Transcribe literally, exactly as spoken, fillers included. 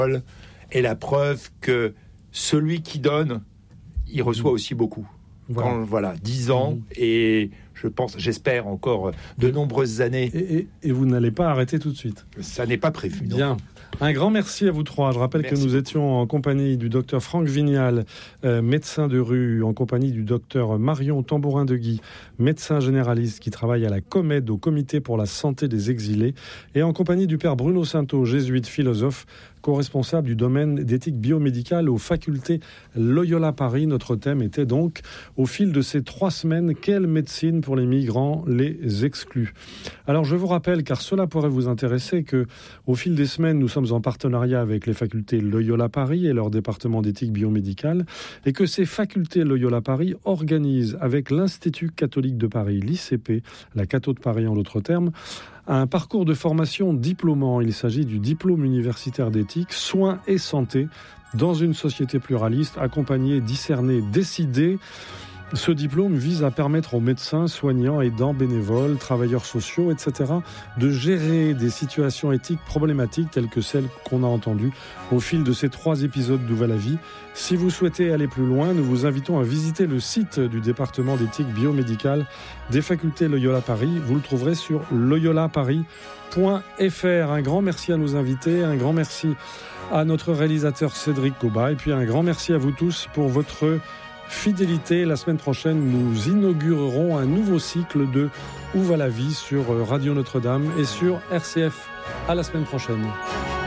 est la preuve que celui qui donne, il reçoit aussi beaucoup. Voilà, Quand, voilà dix ans, mmh. et je pense, j'espère encore de nombreuses années. Et, et, et vous n'allez pas arrêter tout de suite. Ça n'est pas prévu. Bien. Non. Un grand merci à vous trois. Je rappelle merci que nous beaucoup. étions en compagnie du docteur Franck Vignal, euh, médecin de rue, en compagnie du docteur Marion Tambourin-Deguy, médecin généraliste qui travaille à la COMED, au Comité pour la santé des exilés, et en compagnie du père Bruno Sainteau, jésuite philosophe, co-responsable du domaine d'éthique biomédicale aux facultés Loyola Paris. Notre thème était donc, au fil de ces trois semaines, quelle médecine pour les migrants les exclut ? Alors je vous rappelle, car cela pourrait vous intéresser, que au fil des semaines, nous sommes en partenariat avec les facultés Loyola Paris et leur département d'éthique biomédicale, et que ces facultés Loyola Paris organisent avec l'Institut catholique de Paris, l'I C P, la Catho de Paris en d'autres termes, un parcours de formation diplômant. Il s'agit du diplôme universitaire d'éthique, soins et santé dans une société pluraliste, accompagnée, discernée, décidée. Ce diplôme vise à permettre aux médecins, soignants, aidants, bénévoles, travailleurs sociaux, et cetera, de gérer des situations éthiques problématiques telles que celles qu'on a entendues au fil de ces trois épisodes d'Où va la vie. Si vous souhaitez aller plus loin, nous vous invitons à visiter le site du département d'éthique biomédicale des facultés Loyola Paris. Vous le trouverez sur loyola paris point f r. Un grand merci à nos invités, un grand merci à notre réalisateur Cédric Coba, et puis un grand merci à vous tous pour votre fidélité. La semaine prochaine, nous inaugurerons un nouveau cycle de Où va la vie sur Radio Notre-Dame et sur R C F. À la semaine prochaine.